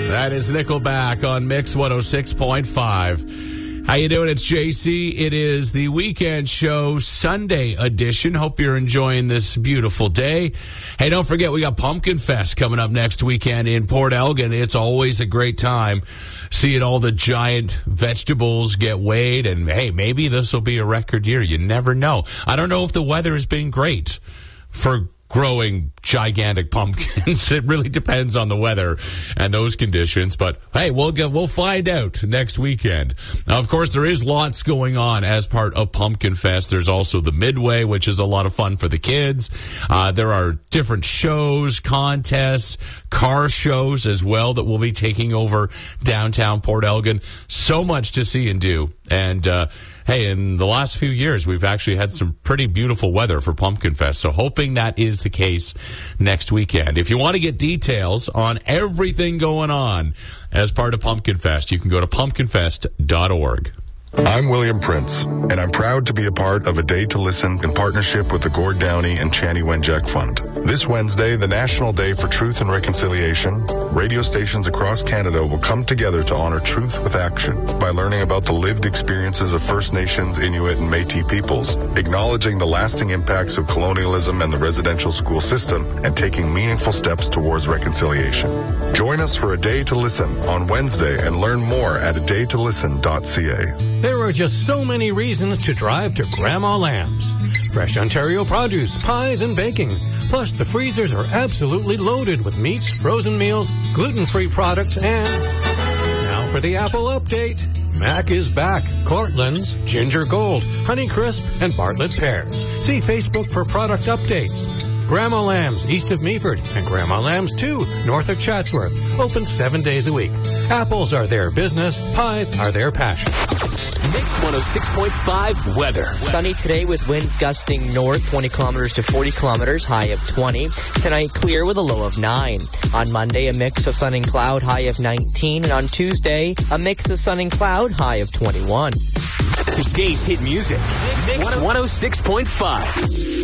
That is Nickelback on Mix 106.5. How you doing? It's JC. It is the Weekend Show Sunday edition. Hope you're enjoying this beautiful day. Hey, don't forget we got Pumpkin Fest coming up next weekend in Port Elgin. It's always a great time seeing all the giant vegetables get weighed. And, hey, maybe this will be a record year. You never know. I don't know if the weather has been great for growing gigantic pumpkins. It really depends on the weather and those conditions. But hey, we'll find out next weekend. Now, of course, there is lots going on as part of Pumpkin Fest. There's also the Midway, which is a lot of fun for the kids. There are different shows, contests, car shows as well that will be taking over downtown Port Elgin. So much to see and do. And hey, in the last few years, we've actually had some pretty beautiful weather for Pumpkin Fest. So hoping that is the case next weekend. If you want to get details on everything going on as part of Pumpkin Fest, you can go to pumpkinfest.org. I'm William Prince, and I'm proud to be a part of A Day to Listen in partnership with the Gord Downey and Chani Wenjack Fund. This Wednesday, the National Day for Truth and Reconciliation, radio stations across Canada will come together to honor truth with action by learning about the lived experiences of First Nations, Inuit, and Métis peoples, acknowledging the lasting impacts of colonialism and the residential school system, and taking meaningful steps towards reconciliation. Join us for A Day to Listen on Wednesday and learn more at adaytolisten.ca. There are just so many reasons to drive to Grandma Lamb's. Fresh Ontario produce, pies, and baking. Plus, the freezers are absolutely loaded with meats, frozen meals, gluten-free products, and... Now for the Apple update. Mac is back. Cortland's, Ginger Gold, Honeycrisp, and Bartlett Pears. See Facebook for product updates. Grandma Lamb's, east of Meaford, and Grandma Lamb's 2, north of Chatsworth. Open 7 days a week. Apples are their business. Pies are their passion. Mix 106.5 weather. Sunny today with winds gusting north 20 kilometers to 40 kilometers, high of 20. Tonight clear with a low of 9. On Monday, a mix of sun and cloud, high of 19. And on Tuesday, a mix of sun and cloud, high of 21. Today's hit music. Mix 106.5.